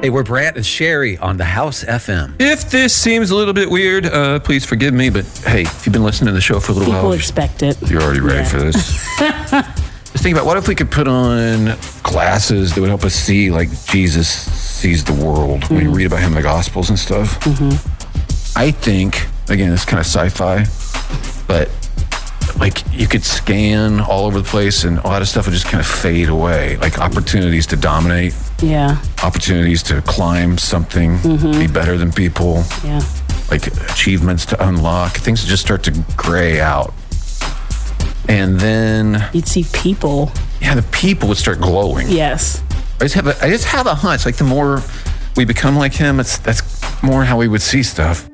Hey, we're Brant and Sherry on the House FM. If this seems a little bit weird, please forgive me. But hey, if you've been listening to the show for a little while, People expect it. You're already ready for this. Just think about what if we could put on glasses that would help us see like Jesus sees the world when you read about him in the Gospels and stuff. I think, again, it's kind of sci-fi, but like you could scan all over the place and a lot of stuff would just kind of fade away. Like opportunities to dominate. Yeah. Opportunities to climb something, be better than people. Yeah. Like achievements to unlock. Things just start to gray out. And then You'd see people. yeah, the people would start glowing. Yes. I just have a hunch. Like the more we become like him, that's more how we would see stuff.